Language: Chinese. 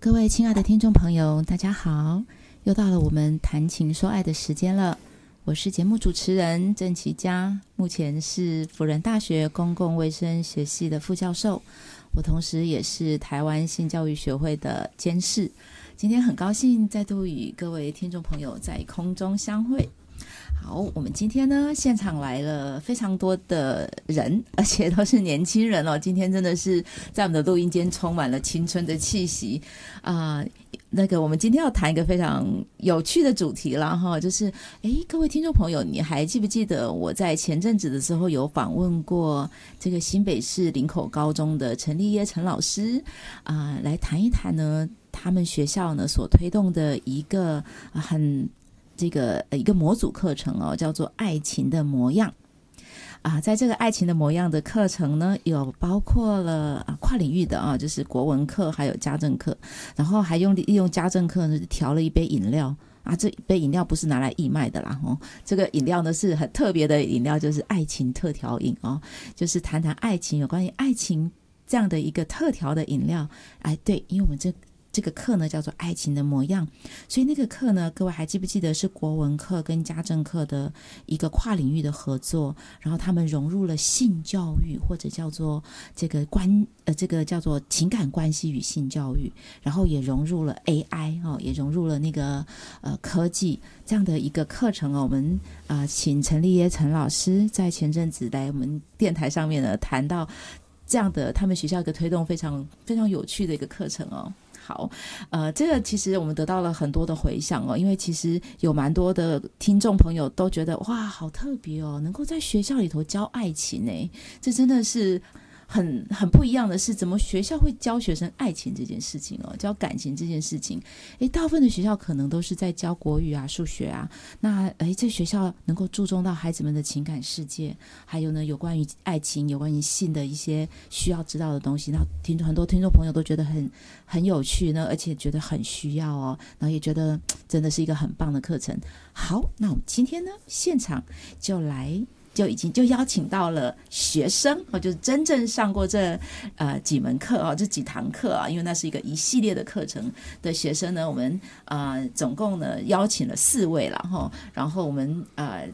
各位亲爱的听众朋友，大家好，又到了我们谈情说爱的时间了。我是节目主持人郑琪佳，目前是辅仁大学公共卫生学系的副教授，我同时也是台湾性教育学会的监事。今天很高兴再度与各位听众朋友在空中相会。好，我们今天呢现场来了非常多的人，而且都是年轻人哦。今天真的是在我们的录音间充满了青春的气息我们今天要谈一个非常有趣的主题啦哈，就是各位听众朋友，你还记不记得我在前阵子的时候有访问过这个新北市林口高中的陈立耶陈老师来谈一谈呢他们学校呢所推动的一个一个模组课程哦，叫做爱情的模样在这个爱情的模样的课程呢，有包括了跨领域的就是国文课还有家政课，然后还利用家政课呢调了一杯饮料这一杯饮料不是拿来义卖的啦这个饮料呢是很特别的饮料，就是爱情特调饮就是谈谈爱情，有关于爱情这样的一个特调的饮料对，因为我们这个课呢叫做爱情的模样，所以那个课呢各位还记不记得是国文课跟家政课的一个跨领域的合作，然后他们融入了性教育，或者叫做这个叫做情感关系与性教育，然后也融入了 AI 也融入了那个科技这样的一个课程我们请陈立耶陈老师在前阵子来我们电台上面呢谈到这样的他们学校一个推动非常非常有趣的一个课程好，这个其实我们得到了很多的回响因为其实有蛮多的听众朋友都觉得哇，好特别能够在学校里头教爱情这真的是很不一样的是，怎么学校会教学生爱情这件事情教感情这件事情大部分的学校可能都是在教国语数学那这学校能够注重到孩子们的情感世界，还有呢有关于爱情有关于性的一些需要知道的东西，那很多听众朋友都觉得很有趣呢，而且觉得很需要然后也觉得真的是一个很棒的课程。好，那我们今天呢现场就已经邀请到了学生就是真正上过这几门课这几堂课因为那是一系列的课程的学生呢，我们总共呢邀请了4位了然后我们